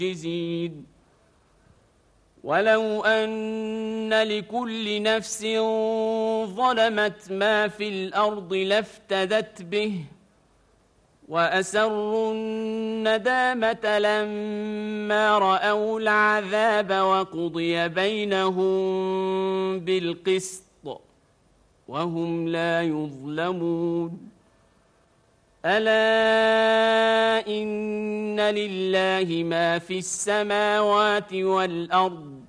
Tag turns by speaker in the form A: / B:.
A: معجزين ولو أن لكل نفس ظلمت ما في الأرض لافتدت به وأسروا الندامة لما رأوا العذاب وقضي بينهم بالقسط وهم لا يظلمون ألا إن لله ما في السماوات والأرض